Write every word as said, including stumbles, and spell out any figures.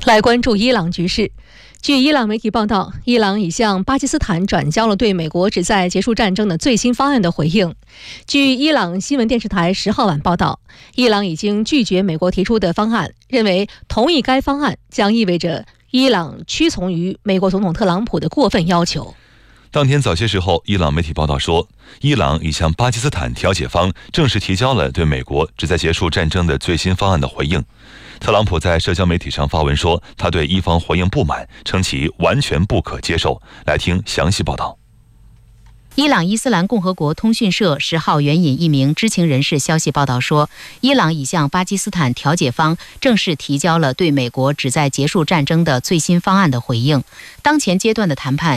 来关注伊朗局势。据伊朗媒体报道，伊朗已向巴基斯坦转交了对美国旨在结束战争的最新方案的回应。据伊朗新闻电视台十号晚报道，伊朗已经拒绝美国提出的方案，认为同意该方案将意味着伊朗屈从于美国总统特朗普的过分要求。 当天早些时候，伊朗媒体报道说，伊朗已向巴基斯坦调解方正式提交了对美国旨在结束战争的最新方案的回应。特朗普在社交媒体上发文说，他对伊方回应不满，称其完全不可接受。来听详细报道。 伊朗伊斯兰共和国通讯社十号援引一名知情人士消息报道说，伊朗已向巴基斯坦调解方正式提交了对美国旨在结束战争的最新方案的回应。当前阶段的谈判